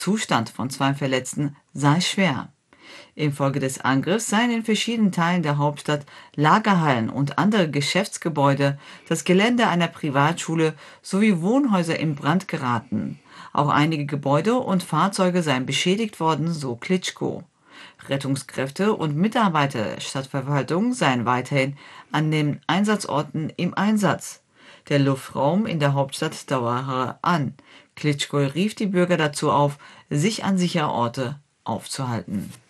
Zustand von 2 Verletzten sei schwer. Infolge des Angriffs seien in verschiedenen Teilen der Hauptstadt Lagerhallen und andere Geschäftsgebäude, das Gelände einer Privatschule sowie Wohnhäuser in Brand geraten. Auch einige Gebäude und Fahrzeuge seien beschädigt worden, so Klitschko. Rettungskräfte und Mitarbeiter der Stadtverwaltung seien weiterhin an den Einsatzorten im Einsatz. Der Luftraum in der Hauptstadt dauere an. Klitschko rief die Bürger dazu auf, sich an sichere Orte aufzuhalten.